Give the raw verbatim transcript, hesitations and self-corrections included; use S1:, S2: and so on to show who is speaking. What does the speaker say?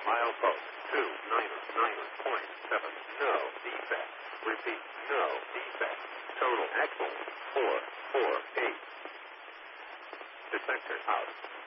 S1: Milepost two nine nine point seven. No defect. Repeat, no defect. Total axle four four eight. Detector out.